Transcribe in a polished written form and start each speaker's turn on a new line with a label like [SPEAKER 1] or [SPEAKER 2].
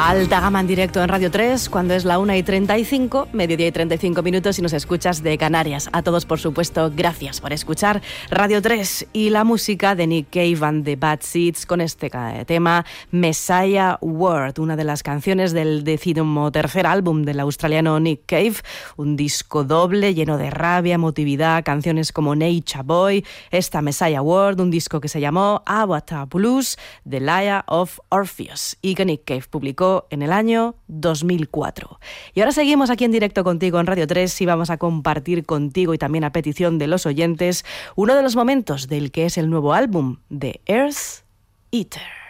[SPEAKER 1] Alta gama en directo en Radio 3, cuando es la 1:35, mediodía y 35 minutos, y nos escuchas de Canarias. A todos, por supuesto, gracias por escuchar Radio 3 y la música de Nick Cave and the Bad Seeds con este tema Messiah World, una de las canciones del 13º álbum del australiano Nick Cave, un disco doble lleno de rabia, emotividad, canciones como Nature Boy, esta Messiah World, un disco que se llamó Avatar Blues, The Lyre of Orpheus, y que Nick Cave publicó en el año 2004. Y ahora seguimos aquí en directo contigo en Radio 3 y vamos a compartir contigo, y también a petición de los oyentes, uno de los momentos del que es el nuevo álbum de Earth Eater.